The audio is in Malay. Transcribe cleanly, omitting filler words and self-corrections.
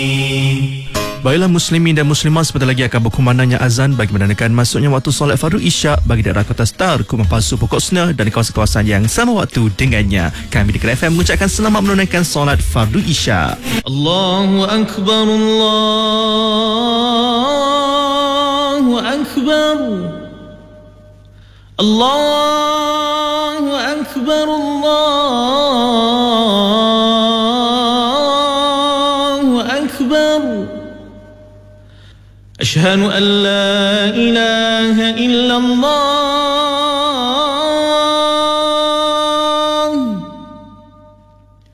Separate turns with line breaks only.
Baiklah muslimin dan muslimat, sebentar lagi akan berkumandangnya azan bagi menandakan masuknya waktu solat fardu isyak bagi daerah Kota Star, Kumandan Palsu, Pokok Senah dan kawasan-kawasan yang sama waktu dengannya. Kami di Kera FM mengucapkan selamat menunaikan solat fardu isyak.
Allahu Akbar, Allahu Akbar, Allahu Akbar, Allahu Akbar. أشهد أن لا إله إلا الله